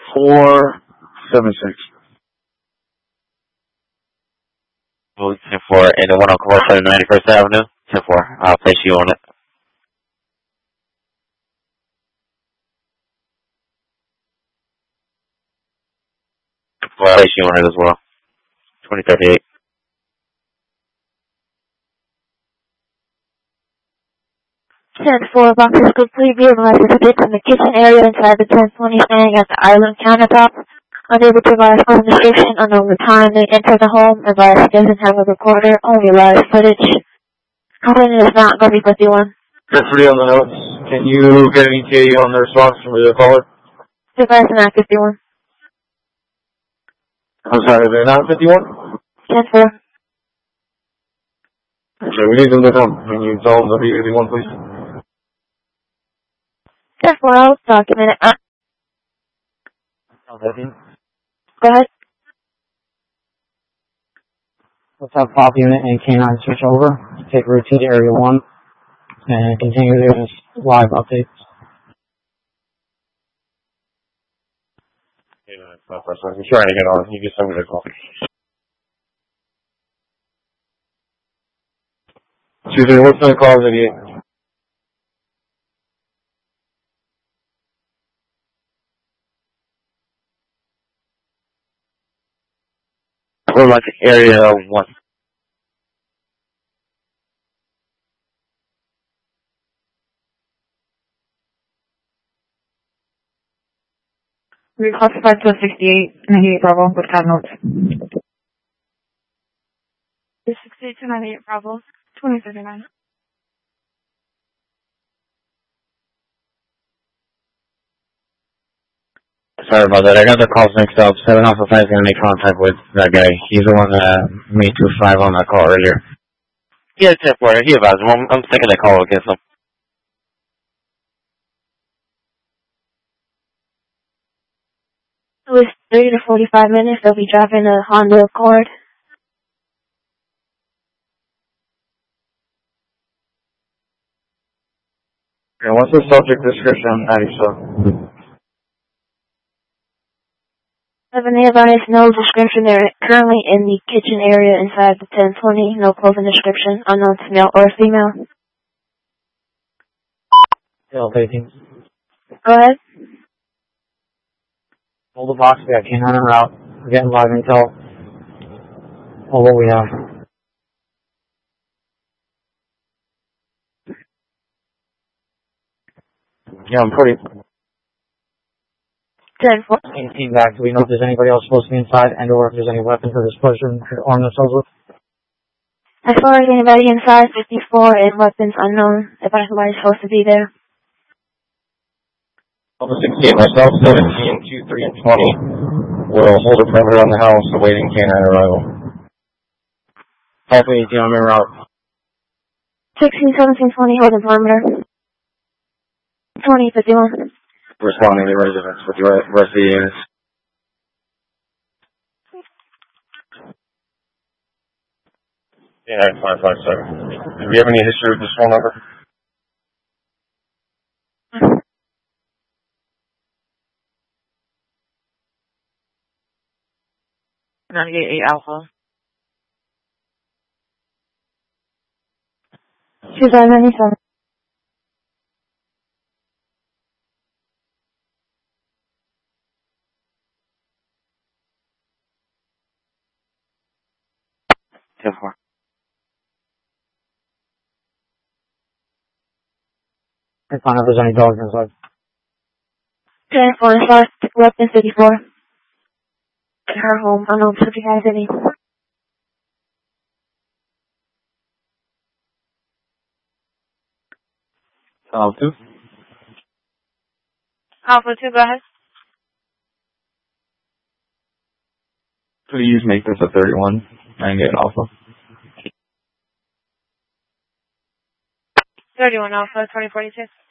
10-4-7-6. 10-4, and the one on commercial 91st Avenue. 10-4. I'll place you on it. I'll place you on it as well. 2038. Four boxes complete. Be advised to sit in the kitchen area inside the 1020 standing at the island countertop. Unable to provide phone description, unknown the time they enter the home. Advice doesn't have a recorder, only live footage. Complaint is not going to be 51. Just for on the notes, can you get an ETA on the response from the caller? Advice not 51. I'm sorry, they're not 51? 10-4. Okay, we need them to come. Can you tell them to be 51, please? 10-4, I'll document it. Go ahead. Let's have pop unit and K9 switch over. Take routine to area 1 and continue doing this live updates. K9, stop for a second. I'm trying to get on. You get somebody to call. Excuse me, what's the call of the We're like area 1. Reclassified to 68, 98 Bravo, with tab notes. 68 to 98 Bravo, 2039. Sorry about that. I got the calls mixed up. 7 Alpha 5 is going to make contact with that guy. He's the one that made 2-5 on that call earlier. Yeah, 10-4. He advised him. I'm taking that call against him. It was 30 to 45 minutes. They'll be driving a Honda Accord. Okay, what's the subject description, Addie? So. 7 advice, no description. They're currently in the kitchen area inside the 1020. No clothing description. Unknown to male or female. Still taking. Go ahead. Hold the box. We got K9 en route. We're getting live intel. Oh, what we have. Yeah, I'm pretty. 10-4. Team back. Do we know if there's anybody else supposed to be inside and or if there's any weapons or disclosure to arm themselves with? As far as anybody inside, 54 and weapons unknown. If anybody's supposed to be there. Alpha 68, myself, 17, 2, 3, and 20 will hold a perimeter on the house awaiting K9 arrival. Alpha 18, I'm en route. 16, 17, 20, hold the perimeter. 20, 51. Responding to residents with the rest of the units. Yeah, 557. Do we have any history with this phone number? 98 Alpha. 2097. Ten four. I find out if there's any dogs inside. 10-4, South Weapon 54. Her home, unknown if you guys any. Alpha 2. Alpha 2, go ahead. Please make this a 31 and get an Alpha. 31 Alpha, 2042.